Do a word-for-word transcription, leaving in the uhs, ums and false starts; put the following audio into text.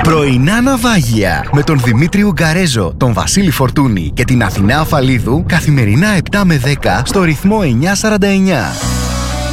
Πρωινά ναυάγια με τον Δημήτρη Ουγγαρέζο, τον Βασίλη Φορτούνη και την Αθηνά Αφαλίδου καθημερινά επτά με δέκα στο ρυθμό εννιά σαράντα εννιά.